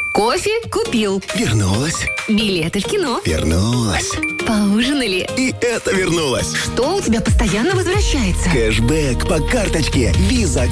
Кофе купил. Вернулась. Билеты в кино. Вернулась. Поужинали. И это вернулось. Что у тебя постоянно возвращается? Кэшбэк по карточке Visa